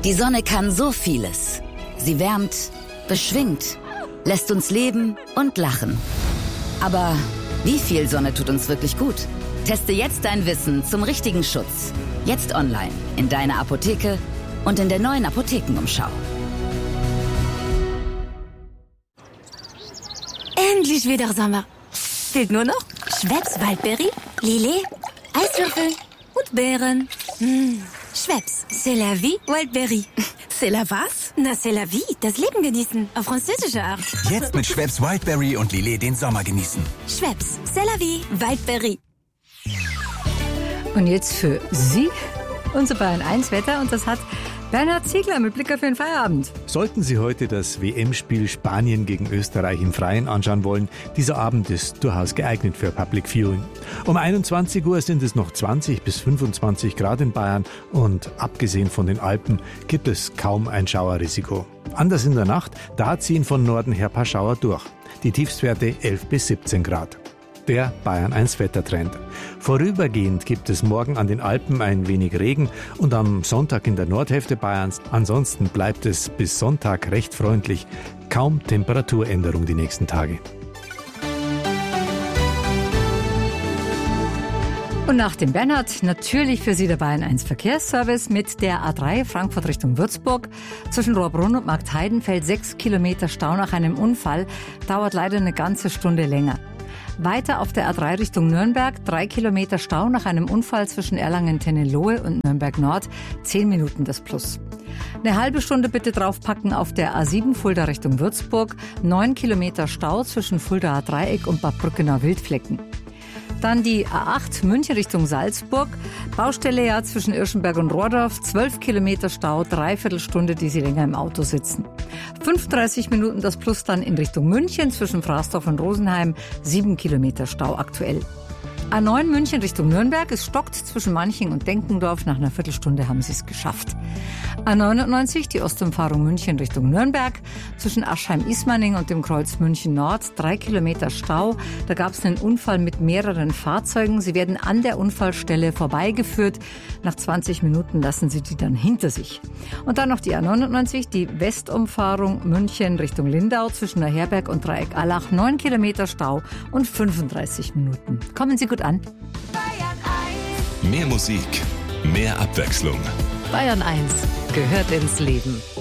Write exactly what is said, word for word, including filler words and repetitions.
Die Sonne kann so vieles. Sie wärmt, beschwingt, lässt uns leben und lachen. Aber wie viel Sonne tut uns wirklich gut? Teste jetzt dein Wissen zum richtigen Schutz. Jetzt online, in deiner Apotheke und in der neuen Apothekenumschau. Endlich wieder Sommer. Fehlt nur noch Schweppes Waldbeere, Lillet, Eiswürfel und Beeren. Mmh. Schweppes, c'est la vie, Wildberry. C'est la was? Na, c'est la vie, das Leben genießen, auf französische Art. Jetzt mit Schweppes Wildberry und Lillet den Sommer genießen. Schweppes, c'est la vie, Wildberry. Und jetzt für Sie unser Bayern eins Wetter, und das hat Bernhard Ziegler mit Blick auf den Feierabend. Sollten Sie heute das W M-Spiel Spanien gegen Österreich im Freien anschauen wollen, dieser Abend ist durchaus geeignet für Public Viewing. Um einundzwanzig Uhr sind es noch zwanzig bis fünfundzwanzig Grad in Bayern und abgesehen von den Alpen gibt es kaum ein Schauerrisiko. Anders in der Nacht, da ziehen von Norden her paar Schauer durch. Die Tiefstwerte elf bis siebzehn Grad. Der Bayern eins Wettertrend. Vorübergehend gibt es morgen an den Alpen ein wenig Regen und am Sonntag in der Nordhälfte Bayerns. Ansonsten bleibt es bis Sonntag recht freundlich. Kaum Temperaturänderung die nächsten Tage. Und nach dem Bernhard natürlich für Sie der Bayern eins Verkehrsservice mit der A drei Frankfurt Richtung Würzburg. Zwischen Rohrbrunn und Marktheidenfeld sechs Kilometer Stau nach einem Unfall. Dauert leider eine ganze Stunde länger. Weiter auf der A drei Richtung Nürnberg, drei Kilometer Stau nach einem Unfall zwischen Erlangen-Tennelohe und Nürnberg-Nord, zehn Minuten das Plus. Eine halbe Stunde bitte draufpacken auf der A sieben Fulda Richtung Würzburg, neun Kilometer Stau zwischen Fuldaer Dreieck und Bad Brückenau-Wildflecken. Dann die A acht München Richtung Salzburg. Baustelle ja zwischen Irschenberg und Rohrdorf. zwölf Kilometer Stau, dreiviertel Stunde, die Sie länger im Auto sitzen. fünfunddreißig Minuten das Plus dann in Richtung München zwischen Fraßdorf und Rosenheim. sieben Kilometer Stau aktuell. A neun München Richtung Nürnberg. Es stockt zwischen Manching und Denkendorf. Nach einer Viertelstunde haben Sie es geschafft. A neunundneunzig, die Ostumfahrung München Richtung Nürnberg. Zwischen Aschheim-Ismaning und dem Kreuz München Nord. Drei Kilometer Stau. Da gab es einen Unfall mit mehreren Fahrzeugen. Sie werden an der Unfallstelle vorbeigeführt. Nach zwanzig Minuten lassen Sie die dann hinter sich. Und dann noch die A neunundneunzig, die Westumfahrung München Richtung Lindau. Zwischen der Herberg und Dreieck Allach. Neun Kilometer Stau und fünfunddreißig Minuten. Kommen Sie gut an. Mehr Musik, mehr Abwechslung. Bayern eins gehört ins Leben.